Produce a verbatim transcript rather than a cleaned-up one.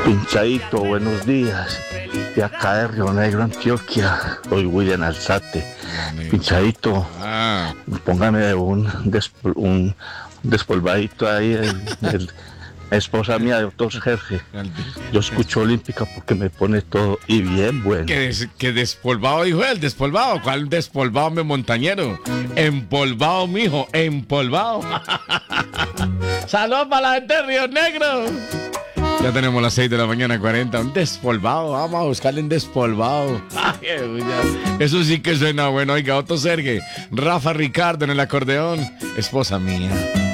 Pinchadito, buenos días. De acá de Río Negro, Antioquia. Soy William Alzate. Pinchadito, Ah, póngame un, desp- un despolvadito ahí. El, el- esposa mía de doctor Sergio. Yo escucho Olímpica porque me pone todo y bien bueno. que, des- que despolvado, dijo él, despolvado. ¿Cuál despolvado, mi montañero? Empolvado, mijo, empolvado. Saludos para la gente de Río Negro. Ya tenemos las seis de la mañana, cuarenta. Un despolvado, vamos a buscarle un despolvado. Ay, ya. Eso sí que suena bueno. Oiga, Otto Serge, Rafa Ricardo en el acordeón. Esposa mía.